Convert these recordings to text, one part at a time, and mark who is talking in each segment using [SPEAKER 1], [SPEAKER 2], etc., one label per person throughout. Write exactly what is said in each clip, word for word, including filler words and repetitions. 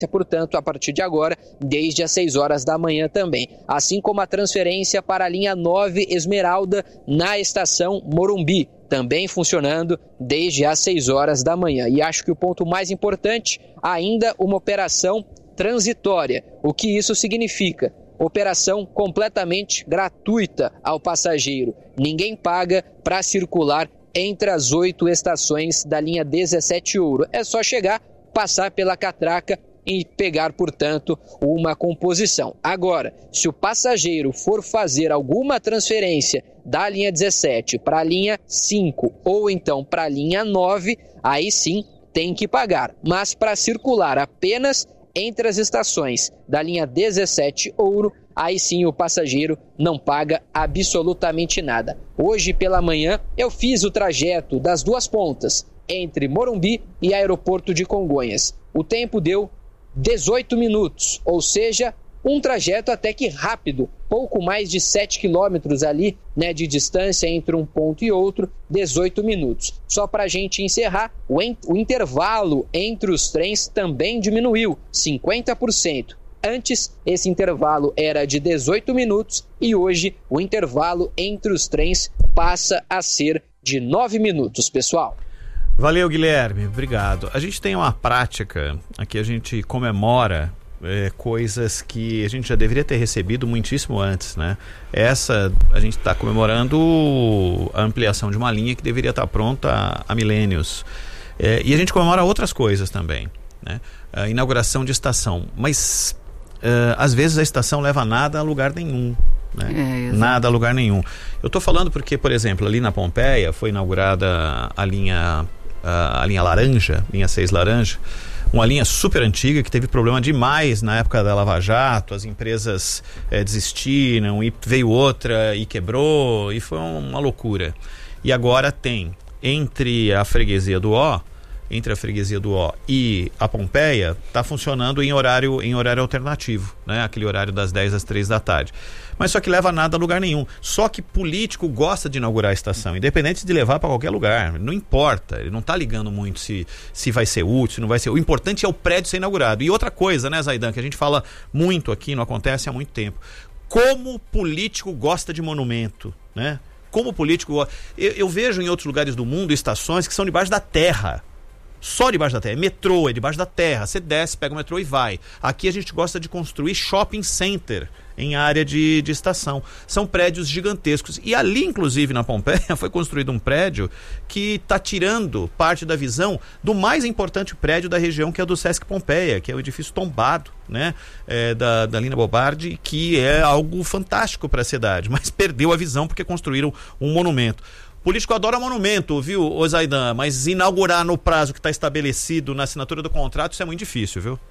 [SPEAKER 1] portanto, a partir de agora, desde as seis horas da manhã também. Assim como a transferência para a linha nove Esmeralda na estação Morumbi, também funcionando desde as seis horas da manhã. E acho que o ponto mais importante, ainda uma operação transitória. O que isso significa? Operação completamente gratuita ao passageiro. Ninguém paga para circular entre as oito estações da linha dezessete Ouro. É só chegar, passar pela catraca e pegar, portanto, uma composição. Agora, se o passageiro for fazer alguma transferência da linha dezessete para a linha cinco ou então para a linha nove, aí sim tem que pagar. Mas para circular apenas entre as estações da linha dezessete Ouro, aí sim o passageiro não paga absolutamente nada. Hoje pela manhã eu fiz o trajeto das duas pontas, entre Morumbi e Aeroporto de Congonhas. O tempo deu dezoito minutos, ou seja, um trajeto até que rápido, pouco mais de sete quilômetros ali, né, de distância entre um ponto e outro, dezoito minutos. Só para a gente encerrar, o, en- o intervalo entre os trens também diminuiu, cinquenta por cento. Antes, esse intervalo era de dezoito minutos e hoje o intervalo entre os trens passa a ser de nove minutos, pessoal.
[SPEAKER 2] Valeu, Guilherme, obrigado. A gente tem uma prática, aqui a gente comemora é, coisas que a gente já deveria ter recebido muitíssimo antes, né? Essa, a gente está comemorando a ampliação de uma linha que deveria estar pronta há milênios. É, e a gente comemora outras coisas também, né? A inauguração de estação, mas uh, às vezes a estação leva nada a lugar nenhum. Né? É, nada a lugar nenhum. Eu estou falando porque, por exemplo, ali na Pompeia foi inaugurada a linha a linha laranja, linha seis laranja, uma linha super antiga que teve problema demais na época da Lava Jato, as empresas é, desistiram e veio outra e quebrou e foi uma loucura. E agora tem entre a freguesia do Ó, entre a freguesia do Ó e a Pompeia, está funcionando em horário, em horário alternativo, né? Aquele horário das dez às três da tarde. Mas só que leva nada a lugar nenhum. Só que político gosta de inaugurar a estação, independente de levar para qualquer lugar. Não importa, ele não está ligando muito se, se vai ser útil, se não vai ser. O importante é o prédio ser inaugurado. E outra coisa, né, Zaidan, que a gente fala muito aqui, não acontece há muito tempo. Como político gosta de monumento, né? Como político... Eu, eu vejo em outros lugares do mundo estações que são debaixo da terra. Só debaixo da terra. Metrô é debaixo da terra. Você desce, pega o metrô e vai. Aqui a gente gosta de construir shopping center em área de, de estação. São prédios gigantescos. E ali, inclusive, na Pompeia, foi construído um prédio que está tirando parte da visão do mais importante prédio da região, que é o do Sesc Pompeia, que é o edifício tombado, né? É, da, da Lina Bobardi, que é algo fantástico para a cidade, mas perdeu a visão porque construíram um monumento. Político adora monumento, viu, ô Zaidan? Mas inaugurar no prazo que está estabelecido na assinatura do contrato, isso é muito difícil, viu?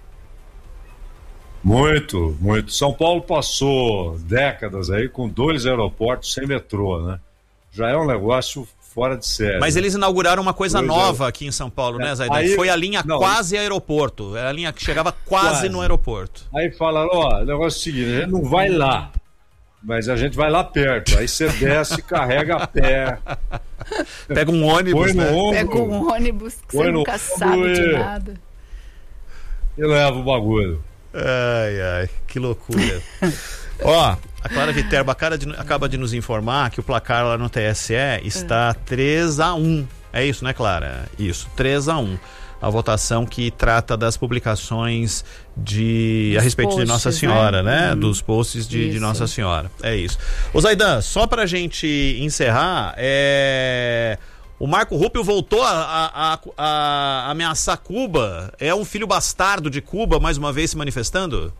[SPEAKER 3] Muito, muito. São Paulo passou décadas aí com dois aeroportos sem metrô, né? Já é um negócio fora de série.
[SPEAKER 2] Mas eles inauguraram uma coisa dois nova aqui em São Paulo, é, né, Zaidan? Aí, foi a linha não, quase aeroporto. Era a linha que chegava quase, quase no aeroporto.
[SPEAKER 3] Aí falaram, ó, o negócio é o seguinte, a gente não vai lá. Mas a gente vai lá perto, aí você desce, carrega a pé.
[SPEAKER 2] Pega um ônibus, né?
[SPEAKER 4] Ombro, Pega um ônibus que você nunca sabe de nada.
[SPEAKER 3] E leva o bagulho.
[SPEAKER 2] Ai, ai, que loucura. Ó, a Clara Viterbo acaba de, acaba de nos informar que o placar lá no T S E está três a um. É isso, né, Clara? Isso, três a um. A votação que trata das publicações de a respeito posts, de Nossa Senhora, né? né? Hum. Dos posts de, de Nossa Senhora. É isso. Ô Zaidan, só pra gente encerrar, é... o Marco Rubio voltou a, a, a, a ameaçar Cuba. É um filho bastardo de Cuba, mais uma vez se manifestando?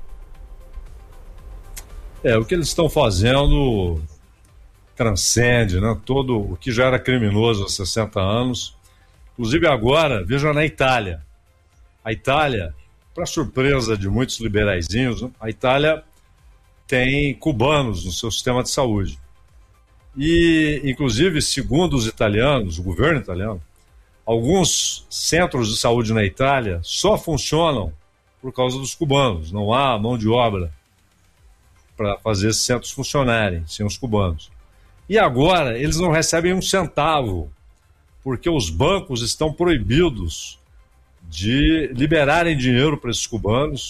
[SPEAKER 3] É, o que eles estão fazendo transcende, né? Todo o que já era criminoso há sessenta anos. Inclusive agora, veja na Itália. A Itália, para surpresa de muitos liberaizinhos, né, a Itália tem cubanos no seu sistema de saúde. E, inclusive, segundo os italianos, o governo italiano, alguns centros de saúde na Itália só funcionam por causa dos cubanos. Não há mão de obra para fazer esses centros funcionarem sem os cubanos. E agora, eles não recebem um centavo, porque os bancos estão proibidos de liberarem dinheiro para esses cubanos